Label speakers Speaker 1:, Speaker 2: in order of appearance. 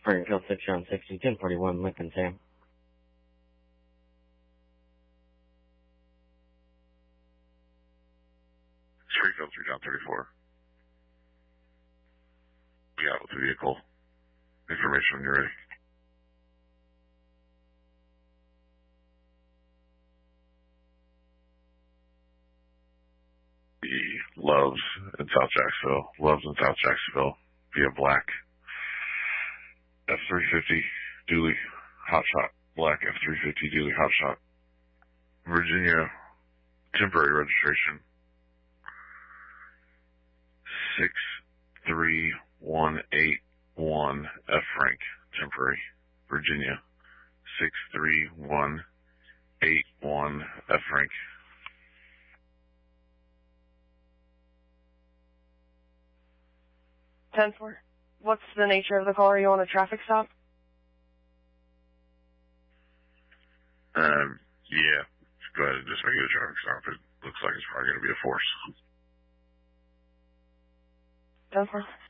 Speaker 1: Springfield 6 on 60, 1041 Lincoln, Sam.
Speaker 2: Springfield 3 down 34. We got with the vehicle. Information when you're ready. The Loves in South Jacksonville. Loves in South Jacksonville via black F-350 dually hotshot. Black F-350 dually hotshot. Virginia temporary registration 63181 F Frank temporary. Virginia 63181 F Frank.
Speaker 3: Ten-4. What's the nature of the call? Are you on a traffic stop?
Speaker 2: Yeah. Go ahead and just make it a traffic stop. It looks like it's probably going to be a force.
Speaker 3: 10-4.